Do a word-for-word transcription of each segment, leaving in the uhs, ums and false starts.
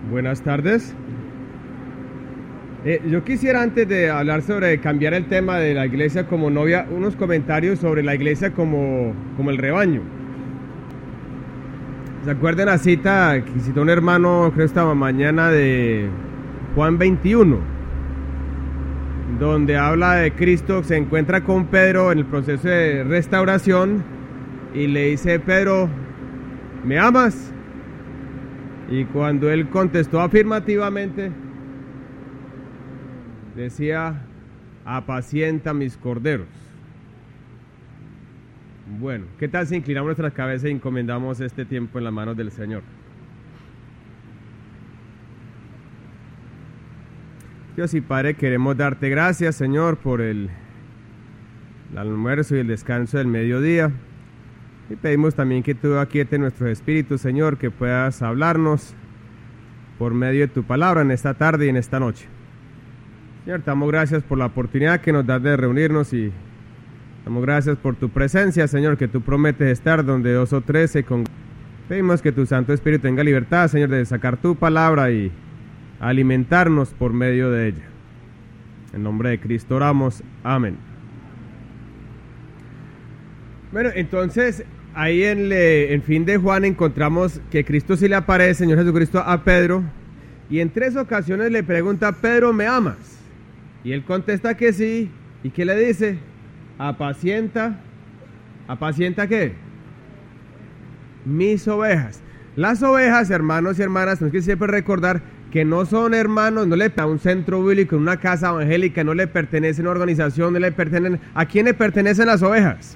Buenas tardes. Eh, yo quisiera, antes de hablar sobre cambiar el tema de la iglesia como novia, unos comentarios sobre la iglesia como, como el rebaño. ¿Se acuerdan la cita que citó un hermano, creo esta mañana, de Juan veintiuno? Donde habla de Cristo, se encuentra con Pedro en el proceso de restauración y le dice: Pedro, ¿me amas? Y cuando él contestó afirmativamente, decía: apacienta mis corderos. Bueno, ¿qué tal si inclinamos nuestra cabeza y encomendamos este tiempo en las manos del Señor? Dios y Padre, queremos darte gracias, Señor, por el, el almuerzo y el descanso del mediodía. Y pedimos también que tú aquietes nuestros espíritus, Señor, que puedas hablarnos por medio de tu palabra en esta tarde y en esta noche. Señor, te damos gracias por la oportunidad que nos das de reunirnos y damos gracias por tu presencia, Señor, que tú prometes estar donde dos o tres se congregan. Pedimos que tu Santo Espíritu tenga libertad, Señor, de sacar tu palabra y alimentarnos por medio de ella. En nombre de Cristo oramos. Amén. Bueno, entonces, ahí en el fin de Juan encontramos que Cristo sí le aparece, Señor Jesucristo, a Pedro, y en tres ocasiones le pregunta: Pedro, ¿me amas? Y él contesta que sí. ¿Y qué le dice? Apacienta. ¿Apacienta qué? Mis ovejas. Las ovejas, hermanos y hermanas, tenemos que siempre recordar que no son hermanos, no le pertenecen a un centro bíblico, una casa evangélica, no le pertenecen a una organización, no le pertenecen. ¿A quién le pertenecen las ovejas?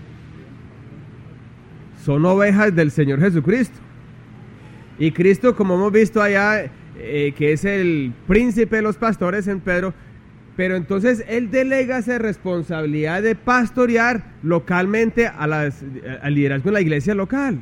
Son ovejas del Señor Jesucristo. Y Cristo, como hemos visto allá, eh, que es el príncipe de los pastores en Pedro, pero entonces Él delega esa responsabilidad de pastorear localmente a las, al liderazgo de la iglesia local.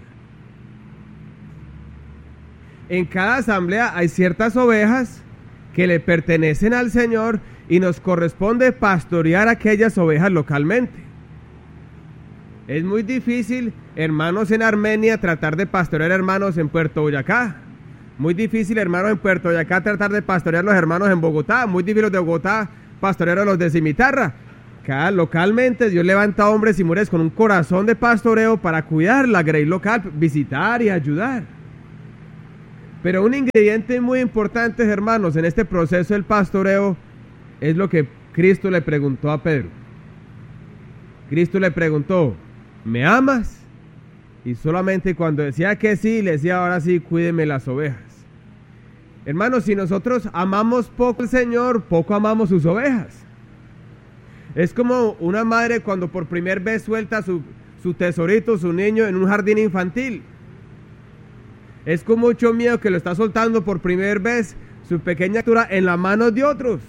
En cada asamblea hay ciertas ovejas que le pertenecen al Señor y nos corresponde pastorear aquellas ovejas localmente. Es muy difícil, hermanos en Armenia, tratar de pastorear hermanos en Puerto Boyacá. Muy difícil, hermanos en Puerto Boyacá, tratar de pastorear los hermanos en Bogotá. Muy difícil los de Bogotá pastorear a los de Cimitarra. Cada localmente Dios levanta hombres y mujeres con un corazón de pastoreo para cuidar la grey local, visitar y ayudar. Pero un ingrediente muy importante, hermanos, en este proceso del pastoreo es lo que Cristo le preguntó a Pedro. Cristo le preguntó: ¿me amas? Y solamente cuando decía que sí, le decía: ahora sí, cuídeme las ovejas. Hermanos, si nosotros amamos poco al Señor, poco amamos sus ovejas. Es como una madre cuando por primera vez suelta su, su tesorito, su niño, en un jardín infantil. Es con mucho miedo que lo está soltando por primera vez su pequeña criatura en las manos de otros.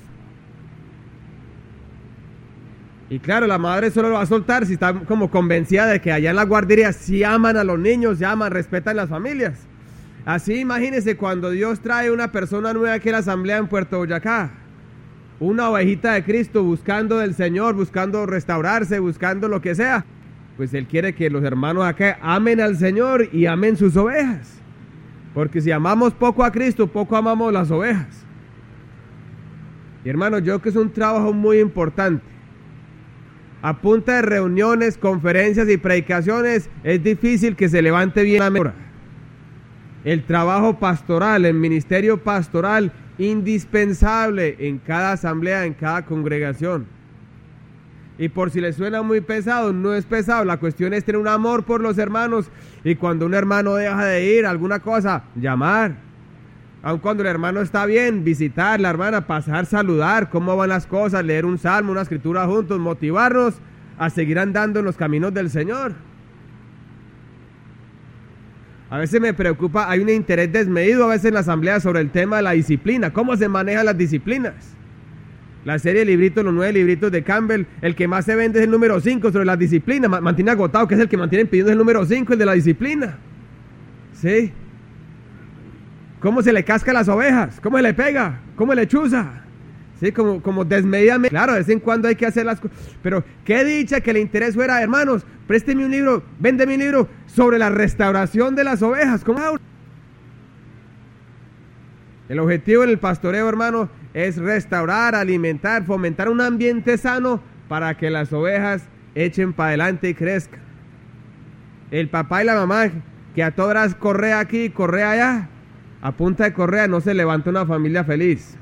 Y claro, la madre solo lo va a soltar si está como convencida de que allá en la guardería sí aman a los niños, sí aman, respetan las familias. Así imagínense cuando Dios trae una persona nueva aquí a la asamblea en Puerto Boyacá, una ovejita de Cristo buscando del Señor, buscando restaurarse, buscando lo que sea, pues Él quiere que los hermanos acá amen al Señor y amen sus ovejas. Porque si amamos poco a Cristo, poco amamos las ovejas. Y hermanos, yo creo que es un trabajo muy importante. A punta de reuniones, conferencias y predicaciones es difícil que se levante bien la mejora. El trabajo pastoral, el ministerio pastoral, indispensable en cada asamblea, en cada congregación. Y por si les suena muy pesado, no es pesado. La cuestión es tener un amor por los hermanos. Y cuando un hermano deja de ir a alguna cosa, llamar. Aun cuando el hermano está bien, visitar la hermana, pasar, saludar, cómo van las cosas, leer un salmo, una escritura juntos, motivarnos a seguir andando en los caminos del Señor. A veces me preocupa, hay un interés desmedido a veces en la asamblea sobre el tema de la disciplina, cómo se manejan las disciplinas. La serie de libritos, los nueve libritos de Campbell, el que más se vende es el número cinco sobre la disciplina, mantiene agotado, que es el que mantienen pidiendo el número cinco, el de la disciplina. ¿Sí? ¿Cómo se le casca a las ovejas? ¿Cómo se le pega? ¿Cómo le chuza? Sí, como, como desmedidamente. Claro, de vez en cuando hay que hacer las cosas. Pero qué dicha que el interés fuera: hermanos, présteme un libro, véndeme un libro sobre la restauración de las ovejas. ¿Cómo? El objetivo en el pastoreo, hermano, es restaurar, alimentar, fomentar un ambiente sano para que las ovejas echen para adelante y crezcan. El papá y la mamá que a todas horas corre aquí, corre allá, a punta de correa no se levanta una familia feliz.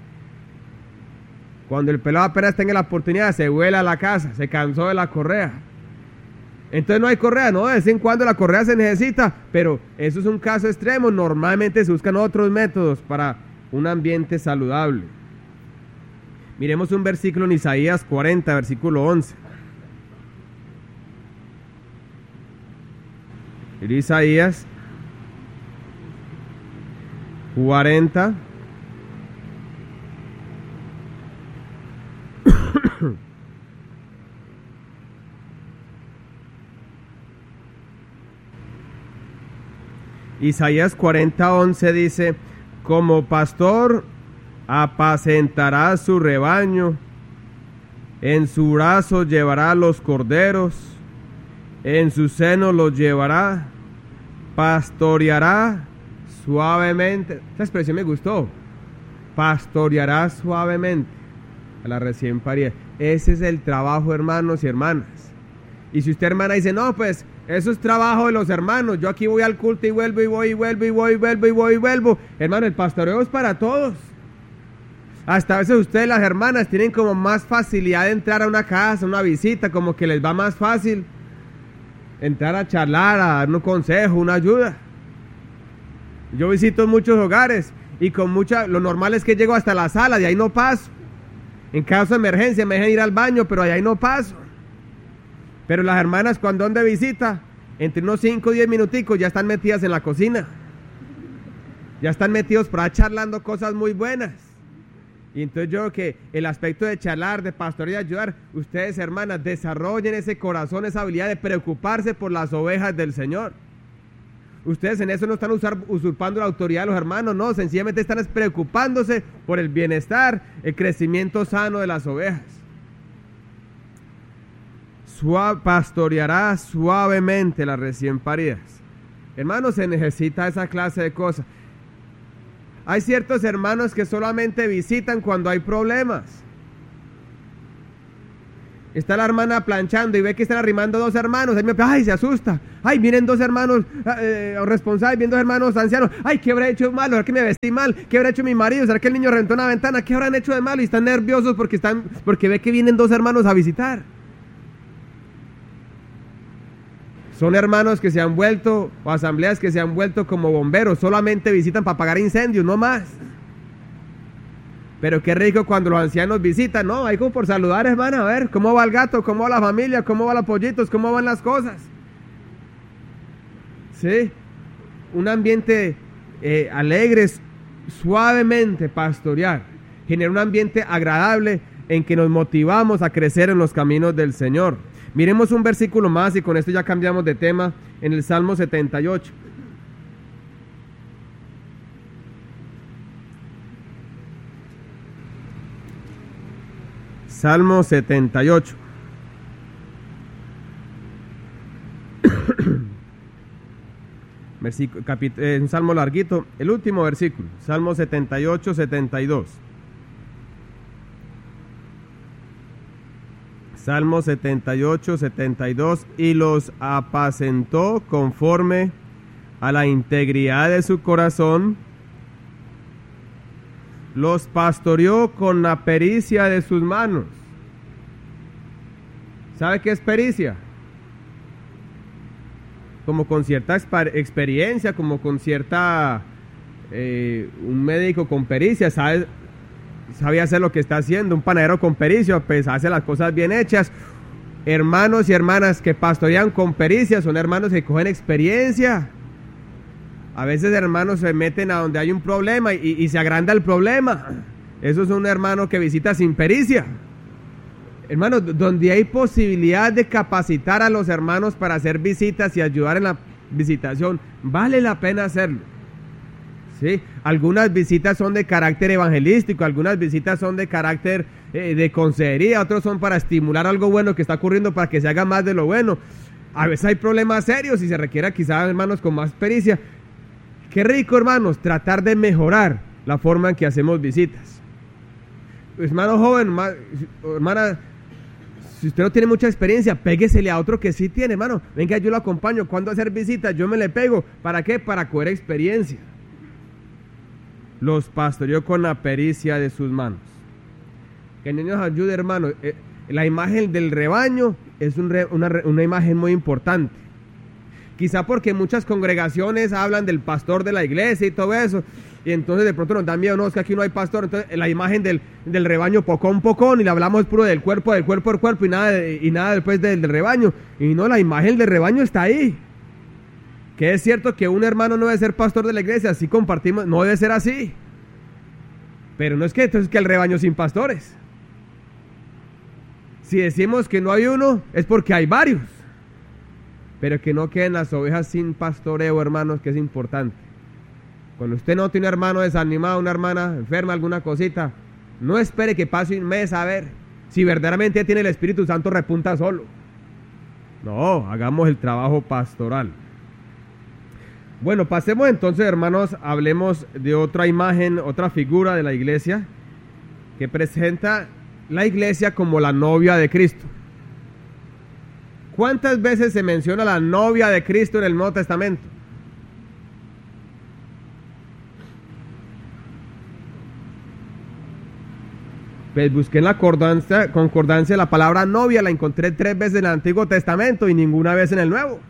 Cuando el pelado apenas tenga la oportunidad, se vuela a la casa, se cansó de la correa. Entonces no hay correa, no, de vez en cuando la correa se necesita, pero eso es un caso extremo. Normalmente se buscan otros métodos para un ambiente saludable. Miremos un versículo en Isaías cuarenta, versículo once. Isaías cuarenta. Isaías cuarenta, once dice: como pastor apacentará su rebaño, en su brazo llevará los corderos, en su seno los llevará, pastoreará suavemente. Esa expresión me gustó. Pastoreará suavemente a la recién parida. Ese es el trabajo, hermanos y hermanas. Y si usted, hermana, dice, no, pues eso es trabajo de los hermanos, yo aquí voy al culto y vuelvo y voy y vuelvo y voy y vuelvo y voy y vuelvo. Hermano, el pastoreo es para todos. Hasta a veces ustedes, las hermanas, tienen como más facilidad de entrar a una casa, una visita, como que les va más fácil entrar a charlar, a dar un consejo, una ayuda. Yo visito muchos hogares y con mucha, lo normal es que llego hasta la sala, de ahí no paso. En caso de emergencia me dejan ir al baño, pero de ahí no paso. Pero las hermanas, cuando van de visita, entre unos cinco o diez minuticos ya están metidas en la cocina. Ya están metidos por ahí charlando cosas muy buenas. Y entonces yo creo que el aspecto de charlar, de pastorear, de ayudar, ustedes, hermanas, desarrollen ese corazón, esa habilidad de preocuparse por las ovejas del Señor. Ustedes en eso no están usar, usurpando la autoridad de los hermanos, no, sencillamente están preocupándose por el bienestar, el crecimiento sano de las ovejas. Suave, pastoreará suavemente las recién paridas. Hermanos, se necesita esa clase de cosas. Hay ciertos hermanos que solamente visitan cuando hay problemas. Está la hermana planchando y ve que están arrimando dos hermanos. Ahí me, ay, se asusta. Ay, vienen dos hermanos eh, responsables, vienen dos hermanos ancianos. Ay, ¿qué habrá hecho malo? ¿Será que me vestí mal? ¿Qué habrá hecho mi marido? ¿Será que el niño reventó una ventana? ¿Qué habrán hecho de malo? Y están nerviosos porque, están, porque ve que vienen dos hermanos a visitar. Son hermanos que se han vuelto, o asambleas que se han vuelto como bomberos, solamente visitan para apagar incendios, no más. Pero qué rico cuando los ancianos visitan, ¿no? Hay como por saludar, hermana, a ver, ¿cómo va el gato? ¿Cómo va la familia? ¿Cómo van los pollitos? ¿Cómo van las cosas? Sí, un ambiente eh, alegre, suavemente pastorear, genera un ambiente agradable en que nos motivamos a crecer en los caminos del Señor. Miremos un versículo más y con esto ya cambiamos de tema, en el Salmo setenta y ocho. Salmo setenta y ocho. Versículo, capit- eh, un salmo larguito, el último versículo, Salmo setenta y ocho, setenta y dos. Salmo setenta y ocho, setenta y dos, y los apacentó conforme a la integridad de su corazón, los pastoreó con la pericia de sus manos. ¿Sabe qué es pericia? Como con cierta experiencia, como con cierta, eh, un médico con pericia, sabe, sabe hacer lo que está haciendo. Un panadero con pericia, pues hace las cosas bien hechas. Hermanos y hermanas que pastorean con pericia son hermanos que cogen experiencia. A veces hermanos se meten a donde hay un problema y, y se agranda el problema. Eso es un hermano que visita sin pericia. Hermanos, donde hay posibilidad de capacitar a los hermanos para hacer visitas y ayudar en la visitación, vale la pena hacerlo. ¿Sí? Algunas visitas son de carácter evangelístico, algunas visitas son de carácter eh, de consejería, otros son para estimular algo bueno que está ocurriendo para que se haga más de lo bueno. A veces hay problemas serios y se requiere quizás hermanos con más pericia. Qué rico, hermanos, tratar de mejorar la forma en que hacemos visitas. Hermano joven, hermana, si usted no tiene mucha experiencia, péguesele a otro que sí tiene, hermano. Venga, yo lo acompaño. ¿Cuándo hacer visitas? Yo me le pego. ¿Para qué? Para coger experiencia. Los pastoreó con la pericia de sus manos. Que el Señor nos ayude, hermano. Eh, la imagen del rebaño es un re, una, una imagen muy importante. Quizá porque muchas congregaciones hablan del pastor de la iglesia y todo eso, y entonces de pronto nos da miedo, no, es que aquí no hay pastor, entonces la imagen del, del rebaño pocón, pocón, y le hablamos puro del cuerpo, del cuerpo, del cuerpo, y nada, de, y nada después del, del rebaño, y no, la imagen del rebaño está ahí. Que es cierto que un hermano no debe ser pastor de la iglesia, así compartimos, no debe ser así, pero no es que entonces que el rebaño sin pastores. Si decimos que no hay uno, es porque hay varios. Pero que no queden las ovejas sin pastoreo, hermanos, que es importante. Cuando usted note un hermano desanimado, una hermana enferma, alguna cosita, no espere que pase un mes a ver si verdaderamente tiene el Espíritu Santo, repunta solo. No, hagamos el trabajo pastoral. Bueno, pasemos entonces, hermanos, hablemos de otra imagen, otra figura de la iglesia que presenta la iglesia como la novia de Cristo. ¿Cuántas veces se menciona la novia de Cristo en el Nuevo Testamento? Pues busqué en la concordancia, concordancia la palabra novia, la encontré tres veces en el Antiguo Testamento y ninguna vez en el Nuevo.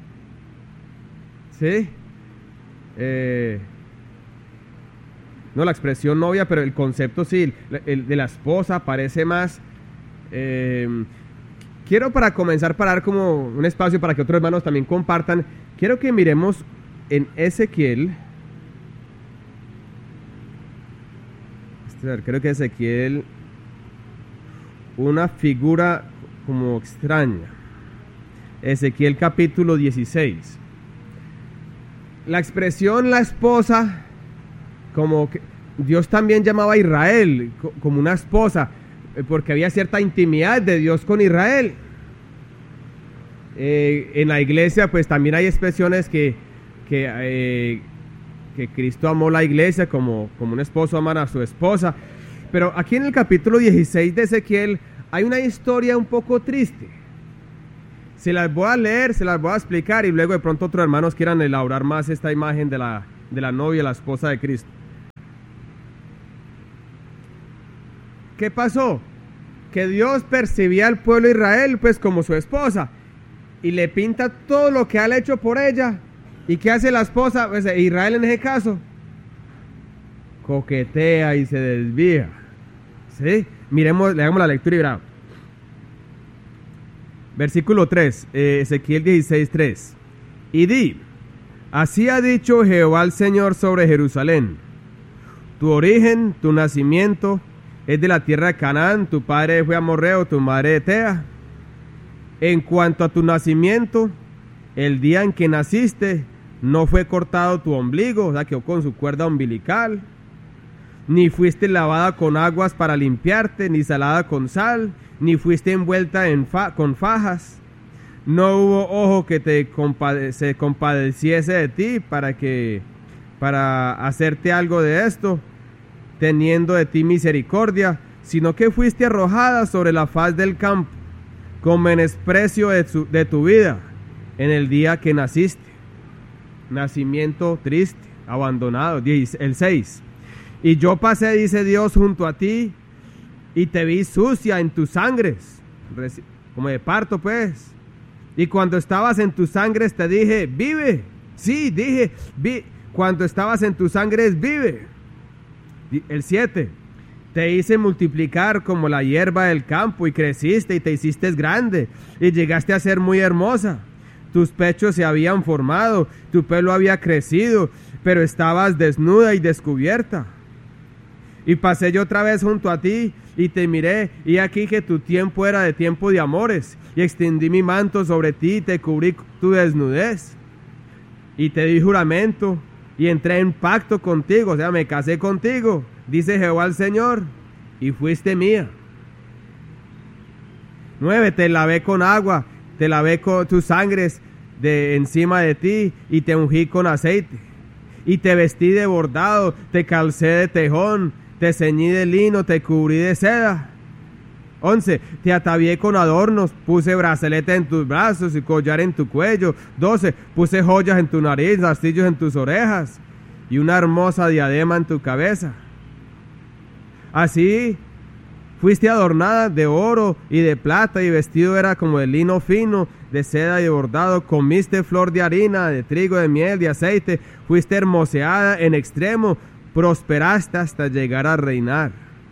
¿Sí? Eh, no la expresión novia, pero el concepto sí, el, el de la esposa parece más... Eh, Quiero para comenzar, para dar como un espacio para que otros hermanos también compartan, quiero que miremos en Ezequiel, creo que Ezequiel, una figura como extraña. Ezequiel capítulo dieciséis. La expresión la esposa, como que Dios también llamaba a Israel como una esposa, porque había cierta intimidad de Dios con Israel. Eh, en la iglesia pues también hay expresiones que, que, eh, que Cristo amó la iglesia como, como un esposo ama a su esposa, pero aquí en el capítulo dieciséis de Ezequiel hay una historia un poco triste. Se las voy a leer, se las voy a explicar y luego de pronto otros hermanos quieran elaborar más esta imagen de la, de la novia, la esposa de Cristo. ¿Qué pasó? Que Dios percibía al pueblo de Israel pues como su esposa y le pinta todo lo que ha hecho por ella. ¿Y qué hace la esposa? Pues Israel en ese caso coquetea y se desvía. ¿Sí? Miremos, le damos la lectura y verá. Versículo tres, eh, Ezequiel dieciséis, tres. Y di, así ha dicho Jehová el Señor sobre Jerusalén: tu origen, tu nacimiento es de la tierra de Canaán, tu padre fue amorreo, tu madre etea. En cuanto a tu nacimiento, el día en que naciste, no fue cortado tu ombligo, o sea, quedó con su cuerda umbilical, ni fuiste lavada con aguas para limpiarte, ni salada con sal, ni fuiste envuelta en fa con fajas. No hubo ojo que te compade se compadeciese de ti para que para hacerte algo de esto, teniendo de ti misericordia, sino que fuiste arrojada sobre la faz del campo, con menosprecio de tu, de tu vida, en el día que naciste. Nacimiento triste, abandonado. El seis. Y yo pasé, dice Dios, junto a ti, y te vi sucia en tus sangres, como de parto pues. Y cuando estabas en tus sangres te dije, vive. Sí, dije, vi. Cuando estabas en tus sangres, vive. El siete. Te hice multiplicar como la hierba del campo, y creciste y te hiciste grande, y llegaste a ser muy hermosa. Tus pechos se habían formado, tu pelo había crecido, pero estabas desnuda y descubierta. Y pasé yo otra vez junto a ti, y te miré, y aquí que tu tiempo era de tiempo de amores, y extendí mi manto sobre ti, y te cubrí tu desnudez. Y te di juramento, y entré en pacto contigo, o sea, me casé contigo, dice Jehová el Señor, y fuiste mía. Nueve, te lavé con agua, te lavé con tus sangres de encima de ti, y te ungí con aceite. Y te vestí de bordado, te calcé de tejón, te ceñí de lino, te cubrí de seda. once. Te atavié con adornos, puse brazalete en tus brazos y collar en tu cuello. doce. Puse joyas en tu nariz, castillos en tus orejas y una hermosa diadema en tu cabeza. Así fuiste adornada de oro y de plata, y vestido era como de lino fino, de seda y de bordado. Comiste flor de harina, de trigo, de miel, de aceite. Fuiste hermoseada en extremo, prosperaste hasta llegar a reinar.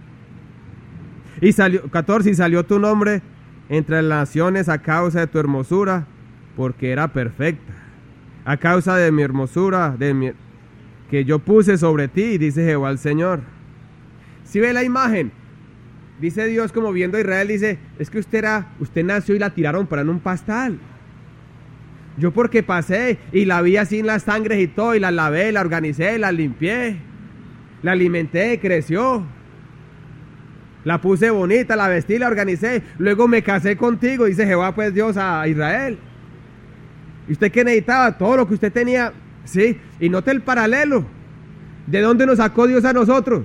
Y salió, catorce, y salió tu nombre entre las naciones a causa de tu hermosura, porque era perfecta. A causa de mi hermosura, de mi, que yo puse sobre ti, dice Jehová el Señor. Si ve la imagen, dice Dios como viendo a Israel, dice, es que usted era, usted nació y la tiraron para en un pastal. Yo porque pasé y la vi así en las sangres y todo, y la lavé, la organicé, la limpié, la alimenté, creció. La puse bonita, la vestí, la organicé. Luego me casé contigo, dice Jehová pues Dios a Israel. ¿Y usted qué necesitaba? Todo lo que usted tenía. Sí, y note el paralelo. ¿De dónde nos sacó Dios a nosotros?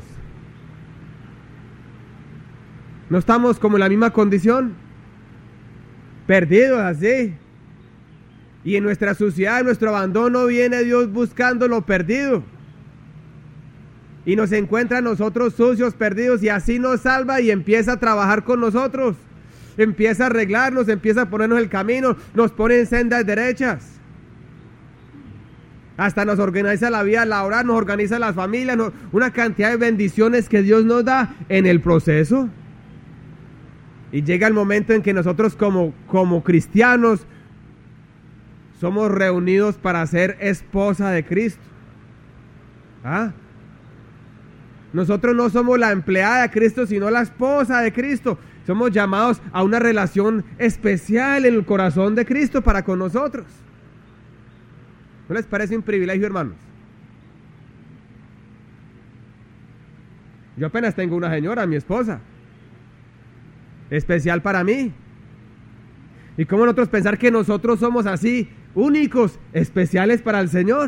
¿No estamos como en la misma condición? Perdidos así. Y en nuestra suciedad, en nuestro abandono, viene Dios buscando lo perdido. Y nos encuentra a nosotros sucios, perdidos, y así nos salva y empieza a trabajar con nosotros. Empieza a arreglarnos, empieza a ponernos el camino, nos pone en sendas derechas. Hasta nos organiza la vida laboral, nos organiza las familias, nos, una cantidad de bendiciones que Dios nos da en el proceso. Y llega el momento en que nosotros como, como cristianos somos reunidos para ser esposa de Cristo. ¿Ah? Nosotros no somos la empleada de Cristo, sino la esposa de Cristo. Somos llamados a una relación especial en el corazón de Cristo para con nosotros. ¿No les parece un privilegio, hermanos? Yo apenas tengo una señora, mi esposa. Especial para mí. ¿Y cómo nosotros pensar que nosotros somos así, únicos, especiales para el Señor?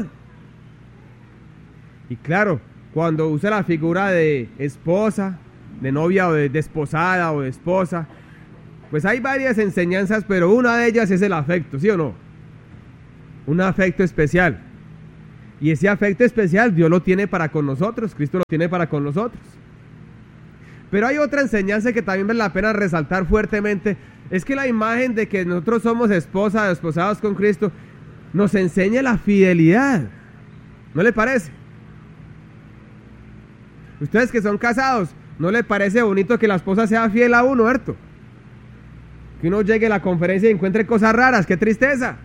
Y claro, cuando usa la figura de esposa, de novia o de desposada o de esposa, pues hay varias enseñanzas, pero una de ellas es el afecto, ¿sí o no? Un afecto especial. Y ese afecto especial Dios lo tiene para con nosotros, Cristo lo tiene para con nosotros. Pero hay otra enseñanza que también vale la pena resaltar fuertemente, es que la imagen de que nosotros somos esposa, desposados con Cristo, nos enseña la fidelidad. ¿No le parece? Ustedes que son casados, ¿no les parece bonito que la esposa sea fiel a uno, ¿cierto? Que uno llegue a la conferencia y encuentre cosas raras, ¡qué tristeza!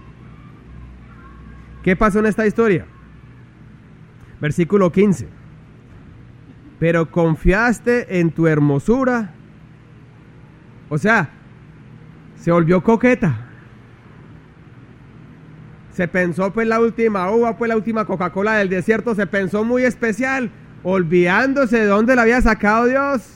¿Qué pasó en esta historia? Versículo quince. Pero confiaste en tu hermosura. O sea, se volvió coqueta. Se pensó pues la última uva, pues la última Coca-Cola del desierto, se pensó muy especial, olvidándose de dónde la había sacado Dios.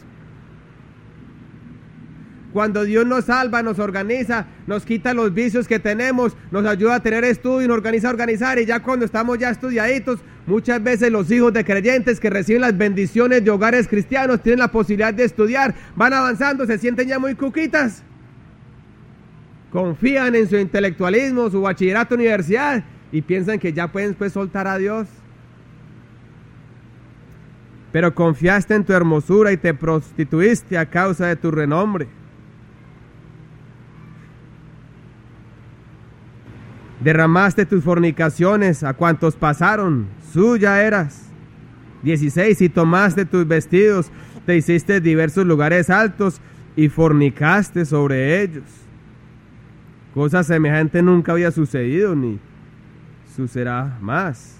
Cuando Dios nos salva, nos organiza, nos quita los vicios que tenemos, nos ayuda a tener estudio, nos organiza a organizar, y ya cuando estamos ya estudiaditos, muchas veces los hijos de creyentes que reciben las bendiciones de hogares cristianos tienen la posibilidad de estudiar, van avanzando, se sienten ya muy cuquitas, confían en su intelectualismo, su bachillerato, universidad, y piensan que ya pueden pues soltar a Dios. Pero confiaste en tu hermosura y te prostituiste a causa de tu renombre. Derramaste tus fornicaciones a cuantos pasaron, suya eras. dieciséis. Y tomaste tus vestidos, te hiciste diversos lugares altos y fornicaste sobre ellos. Cosa semejante nunca había sucedido ni sucederá más.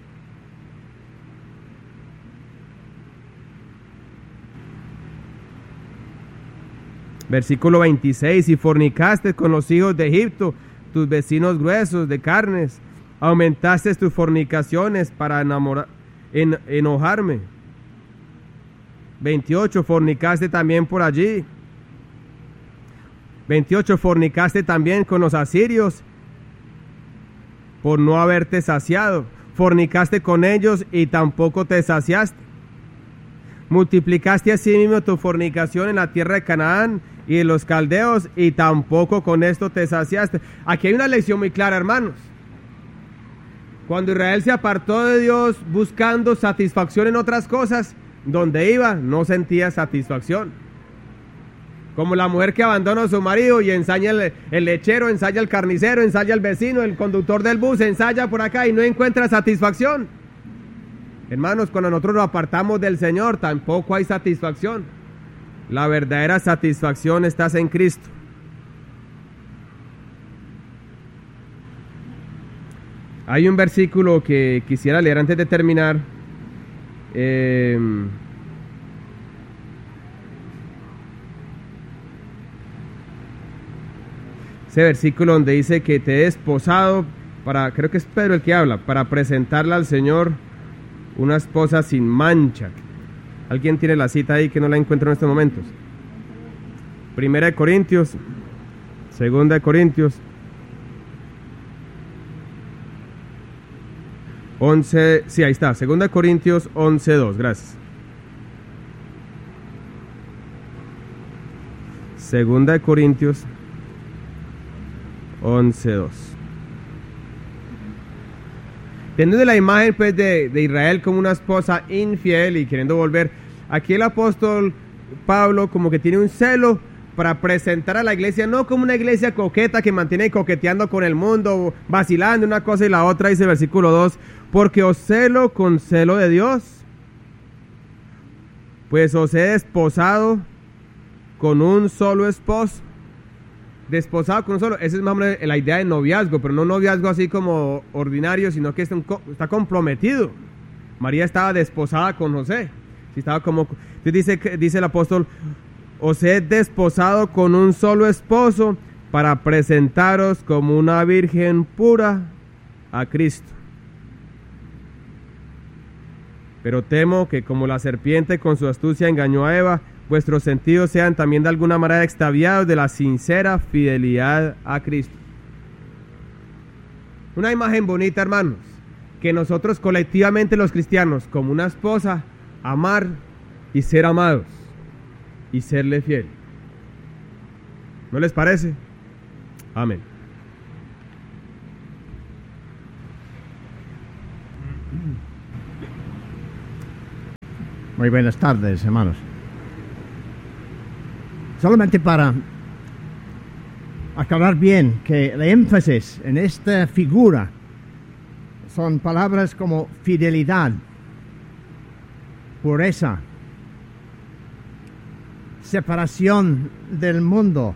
Versículo veintiséis. Y fornicaste con los hijos de Egipto, tus vecinos gruesos de carnes, aumentaste tus fornicaciones para enamorar, en, enojarme. veintiocho. Fornicaste también por allí. veintiocho. Fornicaste también con los asirios por no haberte saciado. fornicaste con ellos y tampoco te saciaste. Multiplicaste asimismo tu fornicación en la tierra de Canaán y de los caldeos y tampoco con esto te saciaste. Aquí hay una lección muy clara, hermanos. Cuando Israel se apartó de Dios buscando satisfacción en otras cosas, donde iba no sentía satisfacción. Como la mujer que abandona a su marido y ensaya el, el lechero, ensaya el carnicero, ensaya el vecino, el conductor del bus, ensaya por acá y no encuentra satisfacción. Hermanos, cuando nosotros nos apartamos del Señor, tampoco hay satisfacción. La verdadera satisfacción está en Cristo. Hay un versículo que quisiera leer antes de terminar. Eh, ese versículo donde dice que te he desposado para, creo que es Pedro el que habla, para presentarle al Señor una esposa sin mancha. ¿Alguien tiene la cita ahí que no la encuentro en estos momentos? Primera de Corintios, Segunda de Corintios, once, sí, ahí está, Segunda de Corintios once, dos, gracias. Segunda de Corintios once, dos. Teniendo la imagen pues de, de Israel como una esposa infiel y queriendo volver, aquí el apóstol Pablo como que tiene un celo para presentar a la iglesia no como una iglesia coqueta que mantiene coqueteando con el mundo, vacilando una cosa y la otra, dice el versículo dos, porque os celo con celo de Dios, pues os he desposado con un solo esposo. Desposado con un solo, esa es más o menos la idea de noviazgo, pero no noviazgo así como ordinario, sino que está, está comprometido. María estaba desposada con José, estaba como, dice, dice el apóstol, os he desposado con un solo esposo para presentaros como una virgen pura a Cristo. Pero temo que como la serpiente con su astucia engañó a Eva, vuestros sentidos sean también de alguna manera extraviados de la sincera fidelidad a Cristo. Una imagen bonita, hermanos, que nosotros colectivamente los cristianos, como una esposa, amar y ser amados y serle fiel. ¿No les parece? Amén. Muy buenas tardes, hermanos. Solamente para aclarar bien que el énfasis en esta figura son palabras como fidelidad, pureza, separación del mundo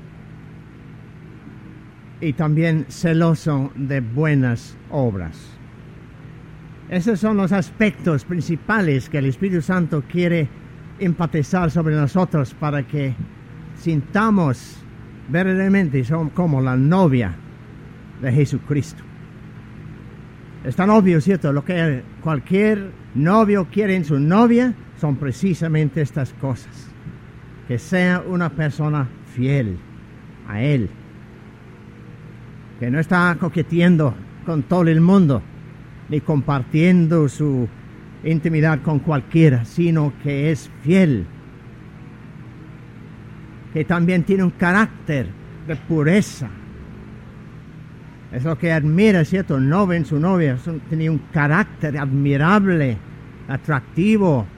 y también celoso de buenas obras. Esos son los aspectos principales que el Espíritu Santo quiere enfatizar sobre nosotros para que sintamos verdaderamente son como la novia de Jesucristo. Es tan obvio, ¿cierto? Lo que cualquier novio quiere en su novia son precisamente estas cosas. Que sea una persona fiel a Él. Que no está coqueteando con todo el mundo, ni compartiendo su intimidad con cualquiera, sino que es fiel. Que también tiene un carácter de pureza. Es lo que admira, ¿cierto? El novio en su novia tenía un carácter admirable, atractivo,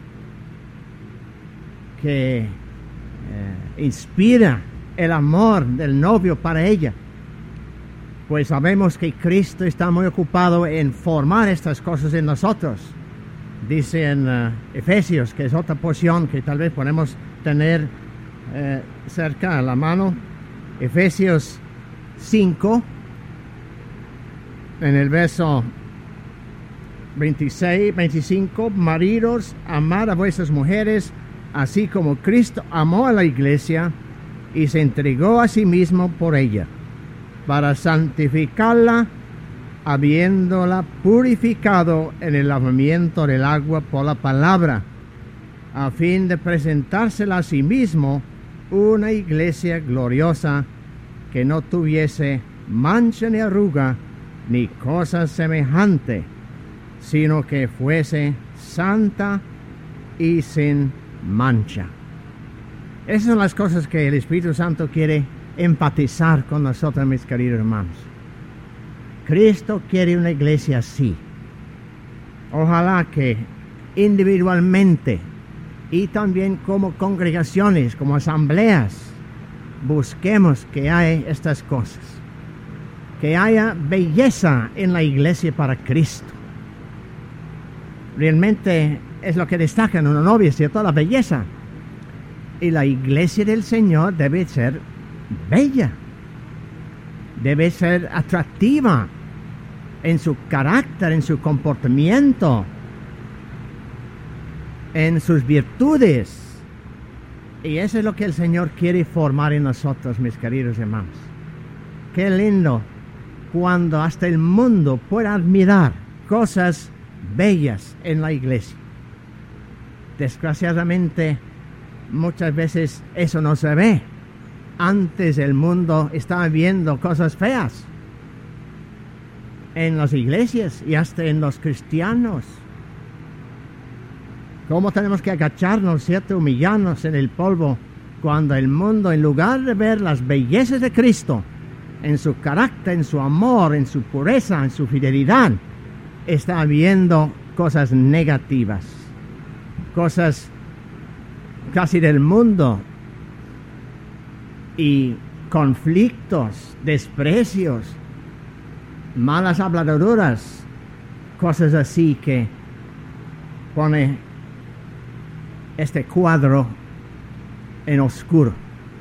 que eh, inspira el amor del novio para ella. Pues sabemos que Cristo está muy ocupado en formar estas cosas en nosotros. Dice en uh, Efesios, que es otra porción que tal vez podemos tener Eh, cerca a la mano, Efesios cinco, en el verso veintiséis, veinticinco, maridos, amad a vuestras mujeres, así como Cristo amó a la iglesia y se entregó a sí mismo por ella, para santificarla, habiéndola purificado en el lavamiento del agua por la palabra, a fin de presentársela a sí mismo una iglesia gloriosa, que no tuviese mancha ni arruga ni cosa semejante, sino que fuese santa y sin mancha. Esas son las cosas que el Espíritu Santo quiere empatizar con nosotros, mis queridos hermanos. Cristo quiere una iglesia así. Ojalá que individualmente y también como congregaciones, como asambleas, busquemos que haya estas cosas. Que haya belleza en la iglesia para Cristo. Realmente es lo que destaca en una novia, ¿cierto? La belleza. Y la iglesia del Señor debe ser bella. Debe ser atractiva en su carácter, en su comportamiento, en sus virtudes. Y eso es lo que el Señor quiere formar en nosotros, mis queridos hermanos. Qué lindo cuando hasta el mundo pueda admirar cosas bellas en la iglesia. Desgraciadamente, muchas veces eso no se ve. Antes el mundo estaba viendo cosas feas en las iglesias y hasta en los cristianos. ¿Cómo tenemos que agacharnos, cierto? Humillarnos en el polvo cuando el mundo, en lugar de ver las bellezas de Cristo, en su carácter, en su amor, en su pureza, en su fidelidad, está viendo cosas negativas, cosas casi del mundo, y conflictos, desprecios, malas habladuras, cosas así que pone este cuadro en oscuro.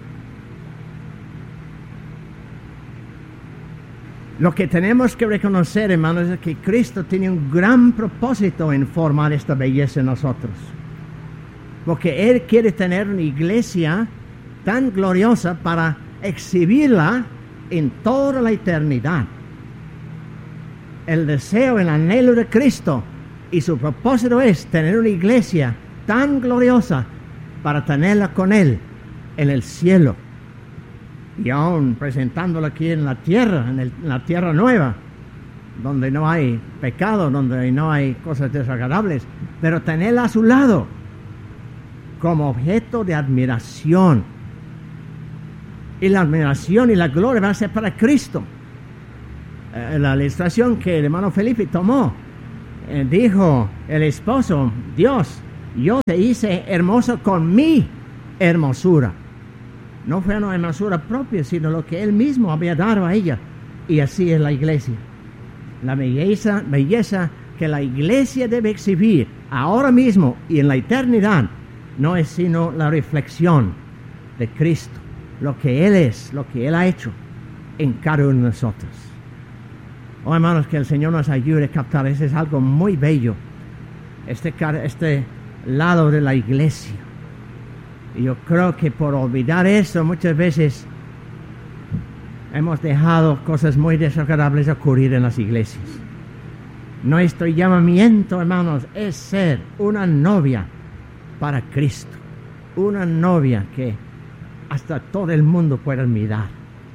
Lo que tenemos que reconocer, hermanos, es que Cristo tiene un gran propósito en formar esta belleza en nosotros. Porque Él quiere tener una iglesia tan gloriosa para exhibirla en toda la eternidad. El deseo, el anhelo de Cristo y su propósito es tener una iglesia tan gloriosa para tenerla con Él en el cielo. Y aún presentándola aquí en la tierra, en, el, en la tierra nueva, donde no hay pecado, donde no hay cosas desagradables, pero tenerla a su lado como objeto de admiración. Y la admiración y la gloria van a ser para Cristo. Eh, la ilustración que el hermano Felipe tomó, eh, dijo el esposo: Dios, yo te hice hermoso con mi hermosura. No fue una hermosura propia, sino lo que Él mismo había dado a ella. Y así es la iglesia. La belleza, belleza que la iglesia debe exhibir ahora mismo y en la eternidad no es sino la reflexión de Cristo, lo que Él es, lo que Él ha hecho en cada uno de nosotros. Oh, hermanos, que el Señor nos ayude a captar. Eso es algo muy bello, este, este lado de la iglesia. Y yo creo que por olvidar eso muchas veces hemos dejado cosas muy desagradables ocurrir en las iglesias. Nuestro llamamiento, hermanos, es ser una novia para Cristo, una novia que hasta todo el mundo pueda admirar.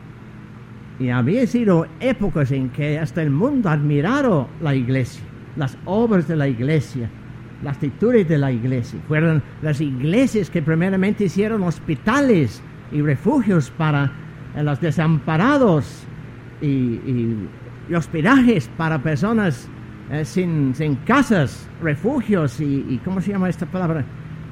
Y había sido épocas en que hasta el mundo ha admirado la iglesia, las obras de la iglesia, las actitudes de la iglesia. Fueron las iglesias que primeramente hicieron hospitales y refugios para eh, los desamparados y, y, y hospedajes para personas eh, sin, sin casas, refugios y, y ¿cómo se llama esta palabra?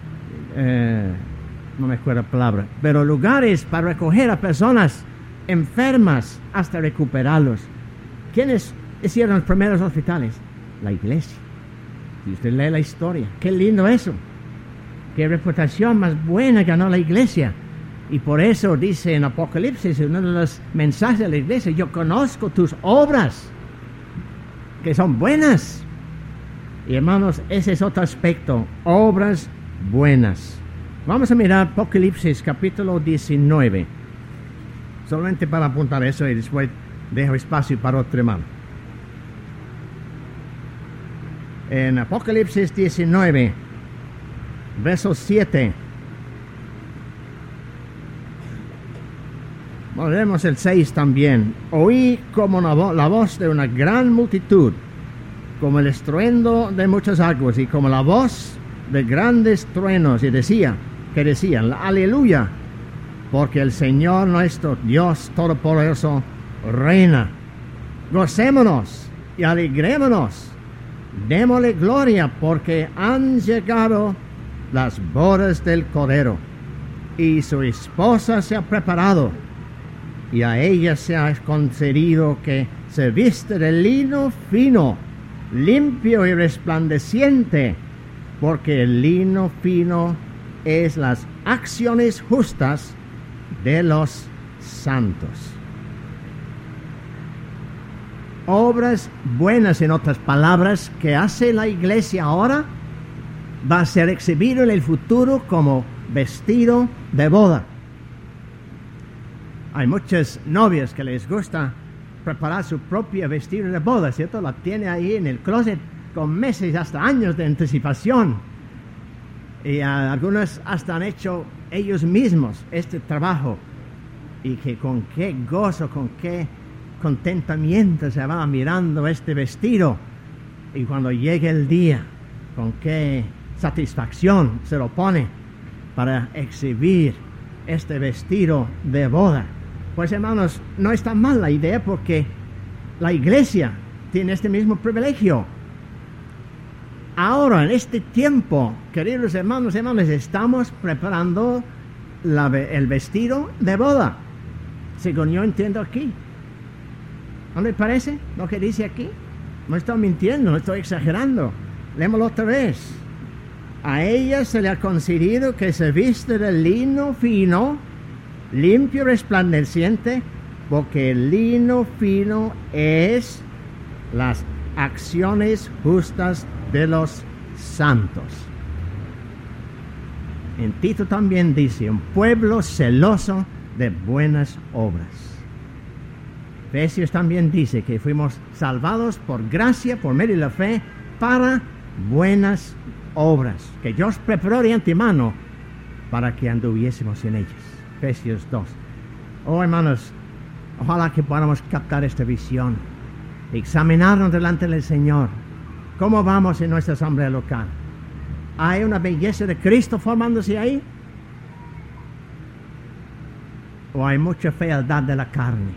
Eh, no me acuerdo la palabra, pero lugares para recoger a personas enfermas hasta recuperarlos. ¿Quiénes hicieron los primeros hospitales? La iglesia. Si usted lee la historia, qué lindo eso. Qué reputación más buena ganó la iglesia. Y por eso dice en Apocalipsis, uno de los mensajes de la iglesia: yo conozco tus obras, que son buenas. Y hermanos, ese es otro aspecto, obras buenas. Vamos a mirar Apocalipsis capítulo diecinueve, solamente para apuntar eso y después dejo espacio para otro hermano. En Apocalipsis diecinueve, verso siete. Volvemos el seis también. Oí como una vo- la voz de una gran multitud como el estruendo de muchas aguas y como la voz de grandes truenos, y decía, que decían, aleluya, porque el Señor nuestro Dios Todopoderoso reina. Gocémonos y alegrémonos, démosle gloria, porque han llegado las bodas del Cordero, y su esposa se ha preparado, y a ella se ha concedido que se viste de lino fino, limpio y resplandeciente, porque el lino fino es las acciones justas de los santos. Obras buenas, en otras palabras, que hace la iglesia ahora, va a ser exhibido en el futuro como vestido de boda. Hay muchas novias que les gusta preparar su propia vestido de boda, ¿cierto? La tiene ahí en el closet con meses, hasta años de anticipación. Y uh, algunos hasta han hecho ellos mismos este trabajo. Y que con qué gozo, con qué contentamiento se va mirando este vestido. Y cuando llegue el día, con qué satisfacción se lo pone para exhibir este vestido de boda. Pues hermanos, no está mal la idea, porque la iglesia tiene este mismo privilegio. Ahora, en este tiempo, queridos hermanos y hermanas, estamos preparando la, el vestido de boda, según yo entiendo aquí. ¿No le parece lo que dice aquí? No estoy mintiendo, no estoy exagerando. Lémoslo otra vez. A ella se le ha concedido que se viste de lino fino, limpio y resplandeciente, porque el lino fino es las acciones justas de los santos. En Tito también dice, un pueblo celoso de buenas obras. Efesios también dice que fuimos salvados por gracia, por medio de la fe, para buenas obras, que Dios preparó de antemano para que anduviésemos en ellas. Efesios dos. Oh, hermanos, ojalá que podamos captar esta visión, examinarnos delante del Señor. ¿Cómo vamos en nuestra asamblea local? ¿Hay una belleza de Cristo formándose ahí? ¿O hay mucha fealdad de la carne?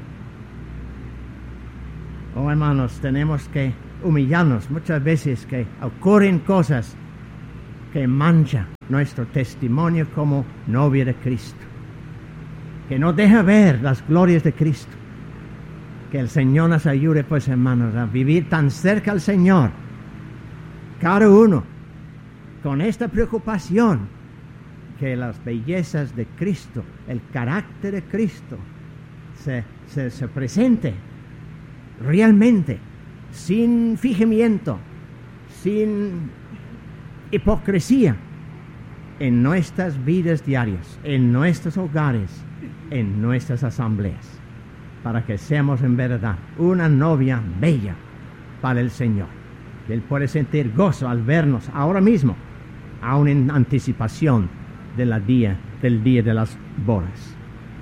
Oh, hermanos, tenemos que humillarnos muchas veces, que ocurren cosas que manchan nuestro testimonio como novia de Cristo, que no deja ver las glorias de Cristo. Que el Señor nos ayude, pues, hermanos, a vivir tan cerca al Señor, cada uno con esta preocupación, que las bellezas de Cristo, el carácter de Cristo, se, se, se presente realmente, sin fingimiento, sin hipocresía, en nuestras vidas diarias, en nuestros hogares, en nuestras asambleas, para que seamos en verdad una novia bella para el Señor. Él puede sentir gozo al vernos ahora mismo, aún en anticipación de la día, del día de las bodas.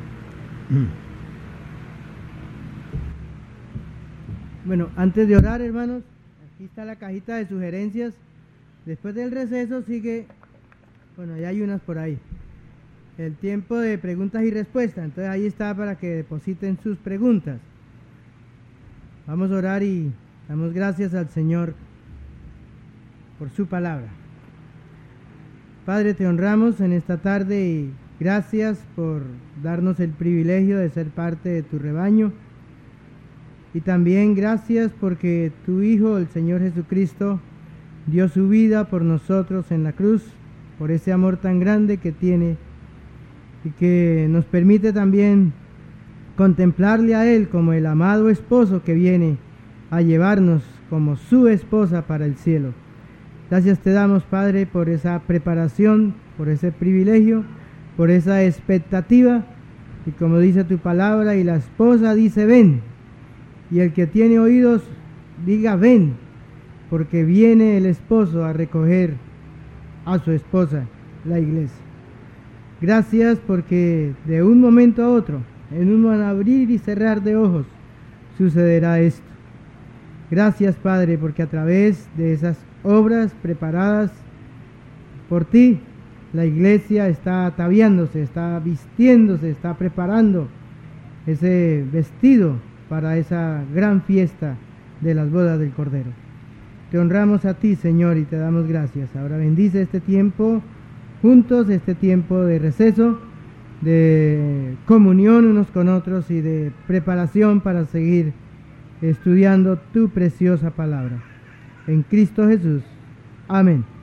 Bueno, antes de orar, hermanos, aquí está la cajita de sugerencias. Después del receso sigue, bueno, ya hay unas por ahí, el tiempo de preguntas y respuestas. Entonces ahí está para que depositen sus preguntas. Vamos a orar y damos gracias al Señor por su palabra. Padre, te honramos en esta tarde y gracias por darnos el privilegio de ser parte de tu rebaño. Y también gracias porque tu Hijo, el Señor Jesucristo, dio su vida por nosotros en la cruz, por ese amor tan grande que tiene y que nos permite también contemplarle a Él como el amado esposo que viene a llevarnos como su esposa para el cielo. Gracias te damos, Padre, por esa preparación, por ese privilegio, por esa expectativa. Y como dice tu palabra, y la esposa dice ven, y el que tiene oídos diga ven, porque viene el esposo a recoger a su esposa, la iglesia. Gracias porque de un momento a otro, en un abrir y cerrar de ojos, sucederá esto. Gracias, Padre, porque a través de esas obras preparadas por ti, la iglesia está ataviándose, está vistiéndose, está preparando ese vestido para esa gran fiesta de las bodas del Cordero. Te honramos a ti, Señor, y te damos gracias. Ahora bendice este tiempo juntos, este tiempo de receso, de comunión unos con otros y de preparación para seguir estudiando tu preciosa palabra. En Cristo Jesús. Amén.